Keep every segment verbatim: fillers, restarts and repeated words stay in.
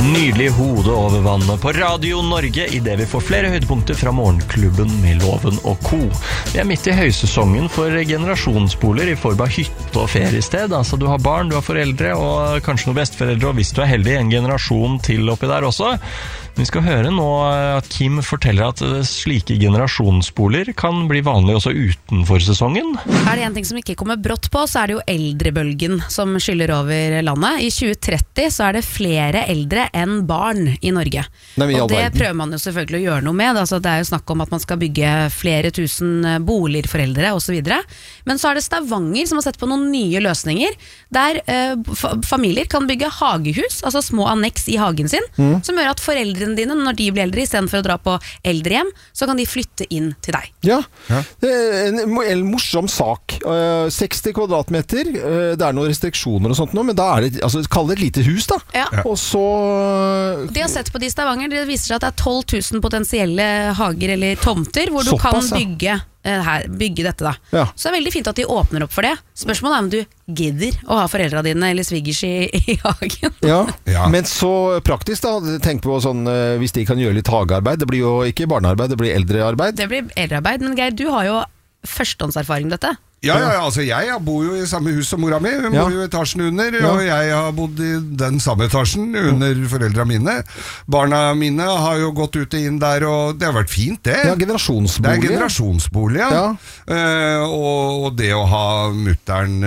Nydelig hode over vannet på Radio Norge I det vi får flere høydepunkter fra morgenklubben med Loven og Co. Vi er midt I høysesongen for generasjonsboliger I form av hytte og feriested. Altså du har barn, du har foreldre og kanskje noen besteforeldre, og hvis du er heldig en generasjon til oppi der også. Vi skal høre nå at Kim forteller at slike generasjonsboliger kan bli vanlig også utenfor sesongen. Er det en ting som ikke kommer brått på, så er det jo eldrebølgen som skyller over landet. I tjue tretti så er det flere eldre enn barn I Norge. Nei, og det prøver man jo selvfølgelig å gjøre noe med. Altså, det er jo snakk om at man skal bygge flere tusen boliger for eldre og så videre. Men så er det Stavanger som har sett på noen nye løsninger, der eh, familier kan bygge hagehus, altså små anneks I hagen sin, mm. som gjør at foreldre dine, når de blir eldre, I stedet for å dra på eldrehjem, så kan de flytte inn til deg. Ja, ja. Det er en, en morsom sak. Uh, seksti kvadratmeter, uh, det er noen restriksjoner og sånt nå, men da er det, altså, kall det et lite hus da. Ja. Ja. Og så... Uh, de har sett på de Stavanger, det viser seg at det er tolv tusen potensielle hager eller tomter, hvor du Såpass, kan bygge... Her, bygge dette da. Ja. Så det er veldig fint at de åpner opp for det. Spørsmålet er om du gidder å ha foreldra dine eller sviggers I, I hagen. Ja. Ja, men så praktisk da. Tenk på sånn, hvis de kan gjøre litt hagearbeid. Det blir jo ikke barnearbeid, det blir eldrearbeid. Det blir eldrearbeid, men Geir, du har jo førstehåndserfaring med dette. Ja, ja, ja, altså jeg bor jo I samme hus som mora mi. Hun ja. bor jo I etasjen under, ja. og jeg har bodd I den samme etasjen under foreldra mine. Barna mine har jo gått ut og inn der, og det har vært fint det. Ja, generasjonsbolig. Det er generasjonsbolig, ja. ja. Uh, og, og det å ha mutteren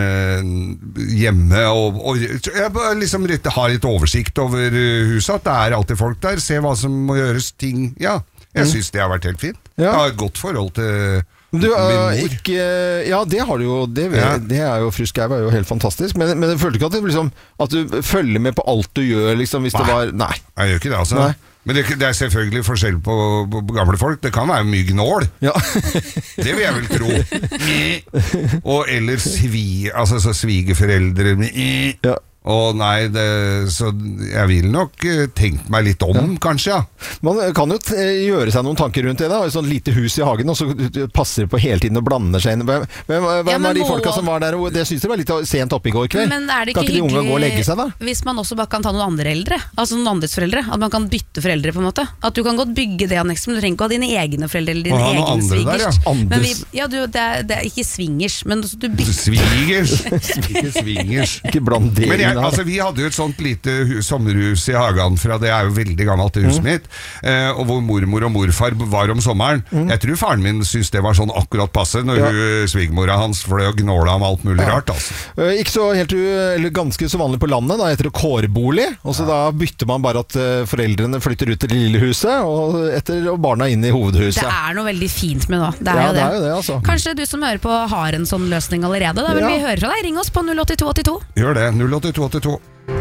uh, hjemme, og, og jeg liksom har litt oversikt over huset, at det er alltid folk der, se hva som må gjøres, ting, ja. Jeg mm. synes det har vært helt fint. Ja. Jeg har et godt forhold til... Du, uh, ikke, ja, det har du jo det, ja. det er jo, Fru Skau er jo helt fantastisk, men, men jeg følte ikke at, det, liksom, at du følger med på alt du gjør liksom, hvis nei. Det var, nei jeg gjør ikke det altså nei. Men det, det er selvfølgelig forskjell på, på, på gamle folk. Det kan være mye gnål ja. Det vil jeg vel tro og eller svi, altså, så svigerforeldre ja. Og nei, det, så jeg vil nok uh, tenke meg litt om, ja. Kanskje, ja. Man kan jo t- gjøre seg noen tanker rundt det da, et sånt lite hus I hagen, og så passer det på hele tiden og blander seg inn. Hvem, hvem, hvem ja, er de må... folka som var der, og det synes det var litt sent oppe I går kveld? Men er det ikke kan ikke de unge gå og legge seg da? Hvis man også bare kan ta noen andre eldre, altså noen andres foreldre, at man kan bytte foreldre på en måte, at du kan godt bygge det annekset, men du trenger ikke ha dine egne foreldre eller dine egne svigers. Ja. Men vi, ja, du, det, er, det er ikke svingers, men du bytter. Svigers? Ikke svingers. Ikke bland det. Men jeg, altså, vi hadde jo et sånt lite hus, sommerhus I hagen fra, det er jo veldig gammelt det huset mm. mitt, eh, og hvor mormor og morfar var om sommeren. Mm. Jeg tror faren min synes det var sånn akkurat passe når ja. hun, svigermora hans fløy og gnåla om alt mulig ja. rart. Altså. Uh, ikke så helt, eller ganske så vanlig på landet, da heter det kårbolig, og så ja. Da bytter man bare at uh, foreldrene flytter ut til det lille huset, og, etter, og barna inn I hovedhuset. Det er noe veldig fint med det. Det er, ja, jo det. det er jo det, altså. Kanskje du som hører på har en sånn løsning allerede, da vil ja. Vi høre fra deg. Ring oss på null åtte to åtte to. Gjør det, null åtte to åtte to.